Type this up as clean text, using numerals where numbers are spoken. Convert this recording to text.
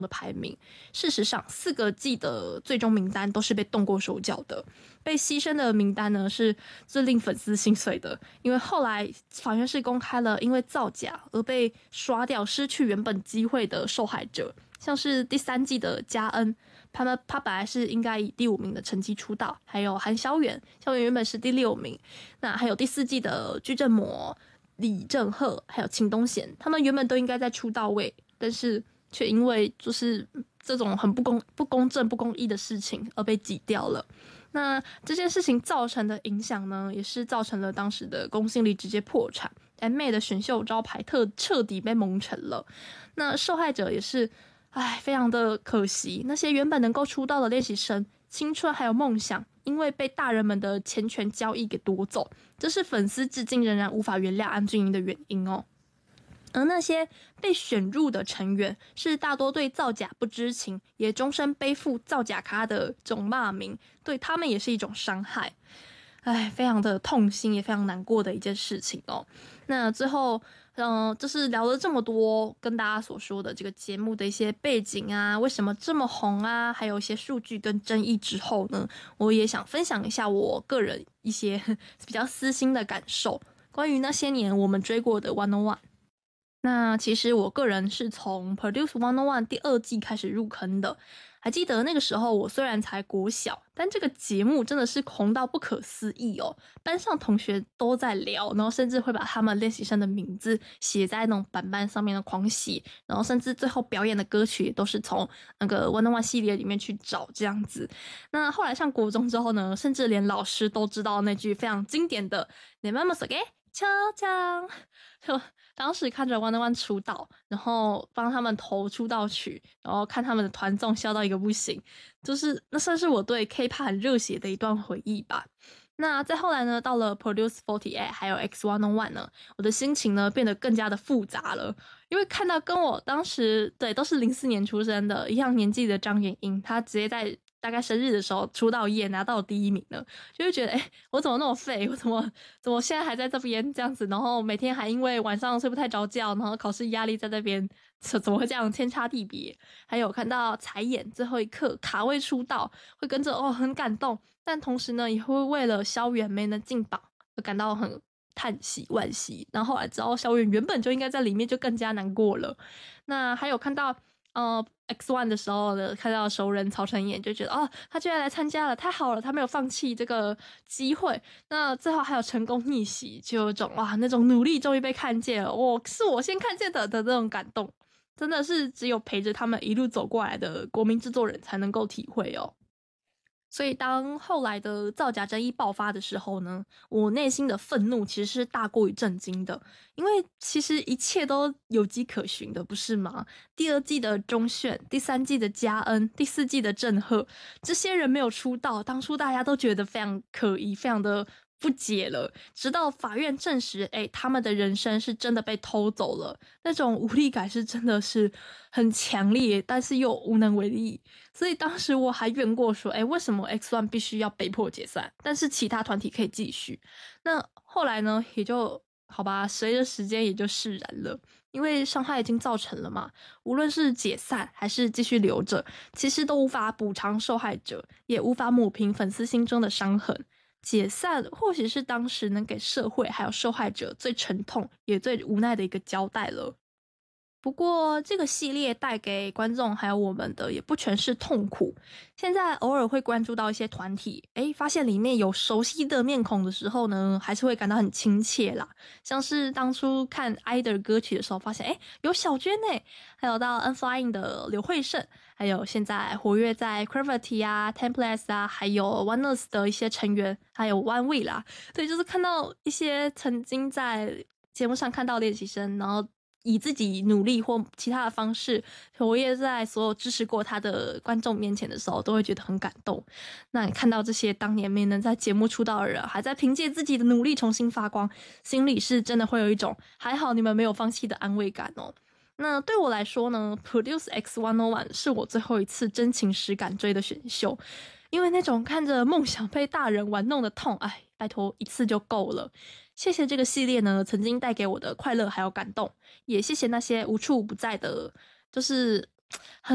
的排名。事实上，4个季的最终名单都是被动过手脚的。被牺牲的名单呢，是最令粉丝心碎的，因为后来法院是公开了因为造假而被刷掉、失去原本机会的受害者，像是第3季的嘉恩，他本来是应该以第5名的成绩出道，还有韩萧远原本是第6名，那还有第4季的具正模、李正赫还有秦东贤，他们原本都应该在出道位，但是却因为就是这种很不公正、不公义的事情而被挤掉了。那这件事情造成的影响呢，也是造成了当时的公信力直接破产，M 的选秀招牌彻底被蒙尘了。那受害者也是，非常的可惜，那些原本能够出道的练习生，青春还有梦想，因为被大人们的钱权交易给夺走，这是粉丝至今仍然无法原谅安俊英的原因哦。而那些被选入的成员是大多对造假不知情，也终身背负造假咖的这种骂名，对他们也是一种伤害。非常的痛心，也非常难过的一件事情哦。那最后，就是聊了这么多，跟大家所说的这个节目的一些背景啊，为什么这么红啊，还有一些数据跟争议之后呢，我也想分享一下我个人一些比较私心的感受，关于那些年我们追过的101。那其实我个人是从 Produce 101第2季开始入坑的，还记得那个时候我虽然才国小，但这个节目真的是红到不可思议哦，班上同学都在聊，然后甚至会把他们练习生的名字写在那种板板上面的狂写，然后甚至最后表演的歌曲也都是从那个101系列里面去找这样子。那后来上国中之后呢，甚至连老师都知道那句非常经典的你们说给敲敲，就当时看着101出道，然后帮他们投出道曲，然后看他们的团综笑到一个不行，就是那算是我对 K-pop 很热血的一段回忆吧。那再后来呢，到了 Produce 48还有 X101 呢，我的心情呢变得更加的复杂了，因为看到跟我当时都是04年出生的一样年纪的张元英，她直接在大概生日的时候出道夜拿到第1名了，就会觉得我怎么那么废，我怎么现在还在这边这样子，然后每天还因为晚上睡不太着觉，然后考试压力在那边，怎么会这样天差地别。还有看到彩演最后一刻卡位出道，会跟着很感动，但同时呢也会为了萧远没能进榜而感到很叹息惋惜，然后后来知道萧远原本就应该在里面，就更加难过了。那还有看到X1 的时候呢，看到熟人曹承衍，就觉得他居然来参加了，太好了，他没有放弃这个机会。那最后还有成功逆袭，就有种那种努力终于被看见了，是我先看见的那种感动，真的是只有陪着他们一路走过来的国民制作人才能够体会哦。所以当后来的造假争议爆发的时候呢，我内心的愤怒其实是大过于震惊的，因为其实一切都有迹可循的，不是吗？第2季的钟铉，第3季的嘉恩，第4季的郑赫，这些人没有出道，当初大家都觉得非常可疑，非常的不解了，直到法院证实他们的人生是真的被偷走了，那种无力感是真的是很强烈，但是又无能为力。所以当时我还怨过说为什么 X1 必须要被迫解散，但是其他团体可以继续。那后来呢，也就好吧，随着时间也就释然了，因为伤害已经造成了嘛，无论是解散还是继续留着，其实都无法补偿受害者，也无法抹平粉丝心中的伤痕。解散或许是当时能给社会还有受害者最沉痛也最无奈的一个交代了。不过这个系列带给观众还有我们的也不全是痛苦，现在偶尔会关注到一些团体，发现里面有熟悉的面孔的时候呢，还是会感到很亲切啦。像是当初看 IDOL 歌曲的时候，发现有小娟还有到 Unflying 的刘慧胜，还有现在活跃在 Gravity 啊 Templars 啊，还有 ONEUS 的一些成员，还有 ONEWE 啦。对，就是看到一些曾经在节目上看到练习生，然后以自己努力或其他的方式活跃在所有支持过他的观众面前的时候，都会觉得很感动。那你看到这些当年没能在节目出道的人，还在凭借自己的努力重新发光，心里是真的会有一种还好你们没有放弃的安慰感哦。那对我来说呢， Produce X101 是我最后一次真情实感追的选秀，因为那种看着梦想被大人玩弄的痛，拜托一次就够了。谢谢这个系列呢，曾经带给我的快乐还有感动，也谢谢那些无处不在的，就是